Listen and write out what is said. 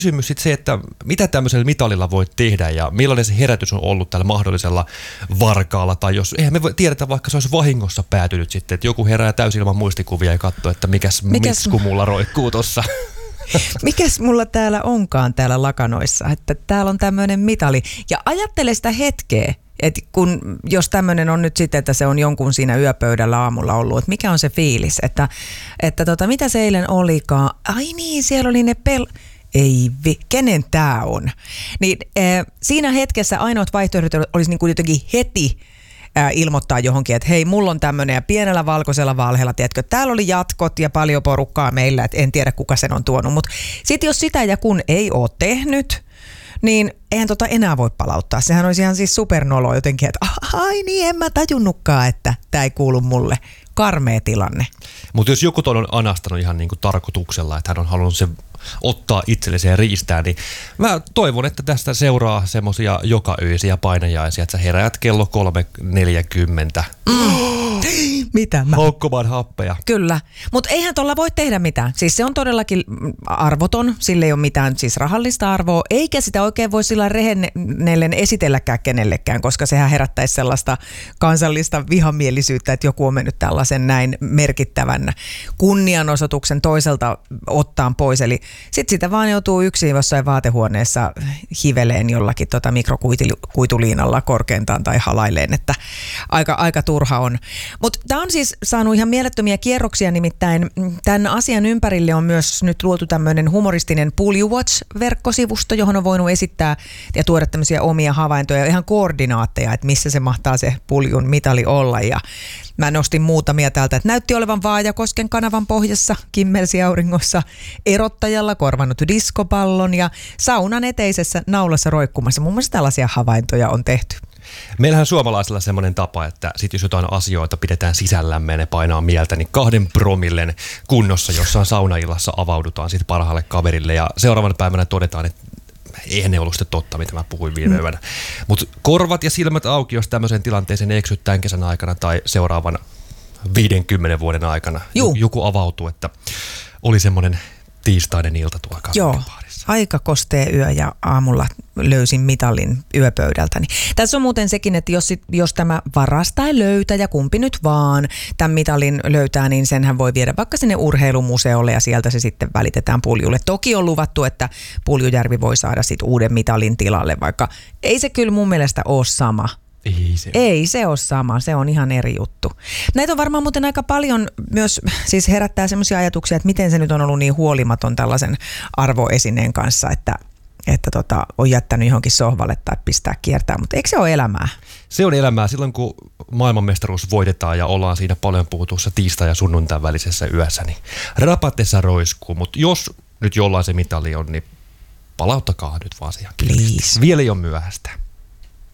kysymys sitten se, että mitä tämmöisellä mitalilla voi tehdä ja millainen se herätys on ollut tällä mahdollisella varkaalla, tai jos, eihän me tiedetä, vaikka se olisi vahingossa päätynyt sitten, että joku herää täysin ilman muistikuvia ja katsoo, että mikäs mitsku mulla roikkuu tossa. Mikäs mulla täällä onkaan täällä lakanoissa, että täällä on tämmöinen mitali. Ja ajattele sitä hetkeä, että jos tämmöinen on nyt sitten, että se on jonkun siinä yöpöydällä aamulla ollut, että mikä on se fiilis, että mitä se eilen olikaan. Ai niin, siellä oli ne kenen tää on? Niin siinä hetkessä ainoat vaihtoehdot olisi niin kuin jotenkin heti ilmoittaa johonkin, että hei, mulla on tämmöinen ja pienellä valkoisella valheella, tiedätkö, täällä oli jatkot ja paljon porukkaa meillä, että en tiedä kuka sen on tuonut, mutta sitten jos sitä ja kun ei ole tehnyt, niin eihän enää voi palauttaa. Sehän olisi ihan siis supernolo jotenkin, että ai niin, en mä tajunnutkaan, että tää ei kuulu mulle. Karmea tilanne. Mutta jos joku on anastanut ihan niin kuin tarkoituksella, että hän on halunnut sen ottaa itselleseen riistää, niin mä toivon, että tästä seuraa semmosia jokaöisiä painajaisia, että sä heräät kello 3:40. Mitä? Haukkomaan happeja. Kyllä, mutta eihän tuolla voi tehdä mitään. Siis se on todellakin arvoton, sillä ei ole mitään siis rahallista arvoa, eikä sitä oikein voi sillä rehennellen esitelläkään kenellekään, koska sehän herättäisi sellaista kansallista vihamielisyyttä, että joku on mennyt tällaisen näin merkittävän kunnianosoituksen toiselta ottaan pois. Eli sitten sitä vaan joutuu yksin jossain vaatehuoneessa hiveleen jollakin mikrokuituliinalla korkeintaan tai halaileen, että aika turha on. Mutta tämä on siis saanut ihan mielettömiä kierroksia, nimittäin tämän asian ympärille on myös nyt luotu tämmöinen humoristinen Pull You Watch-verkkosivusto, johon on voinut esittää ja tuoda tämmöisiä omia havaintoja ja ihan koordinaatteja, että missä se mahtaa se Puljun mitali olla. Ja mä nostin muutamia täältä, että näytti olevan Vaajakosken kanavan pohjassa, kimmelsiauringossa, erottajalla korvannut diskopallon ja saunan eteisessä naulassa roikkumassa. Muun muassa tällaisia havaintoja on tehty. Meillähän suomalaisilla semmoinen tapa, että sit jos jotain asioita pidetään sisällämme ja ne painaa mieltä, niin 2 promillen kunnossa jossain saunaillassa avaudutaan sitten parhaalle kaverille ja seuraavana päivänä todetaan, että eihän ne ollut sitten totta, mitä mä puhuin viime yönä. Mutta korvat ja silmät auki, jos tämmöiseen tilanteeseen eksyt tämän kesän aikana tai seuraavan 50 vuoden aikana. Joku avautuu, että oli semmoinen tiistainen ilta tuolla kasvaripaarissa. Aika kostea yö ja aamulla löysin mitalin yöpöydältäni. Tässä on muuten sekin, että jos tämä varas tai löytäjä, kumpi nyt vaan tämän mitalin löytää, niin senhän voi viedä vaikka sinne urheilumuseolle ja sieltä se sitten välitetään Puljulle. Toki on luvattu, että Puljujärvi voi saada sitten uuden mitalin tilalle, vaikka ei se kyllä mun mielestä ole sama. Ei se ole sama, se on ihan eri juttu. Näitä on varmaan muuten aika paljon myös, siis herättää semmoisia ajatuksia, että miten se nyt on ollut niin huolimaton tällaisen arvoesineen kanssa, että on jättänyt johonkin sohvalle tai pistää kiertää, mutta eikö se ole elämää? Se on elämää silloin, kun maailmanmestaruus voitetaan ja ollaan siinä paljon puhutussa tiistai- ja sunnuntain välisessä yössä, niin rapatessa roiskuu, mutta jos nyt jollain se mitali on, niin palauttakaa nyt vaan siihen. Vielä ei ole myöhäistä.